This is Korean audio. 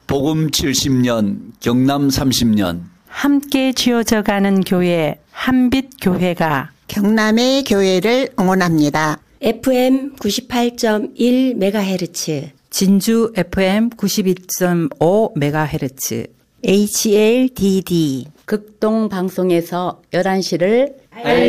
복음 70년, 경남 30년. 함께 지어져가는 교회 한빛교회가 경남의 교회를 응원합니다. FM 98.1MHz, 진주 FM 92.5MHz, HLDD 극동 방송에서 11시를